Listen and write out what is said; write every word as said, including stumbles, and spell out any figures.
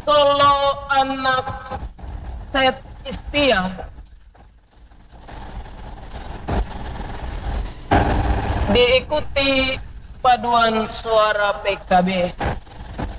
Kalau anak Set Istia diikuti paduan suara P K B.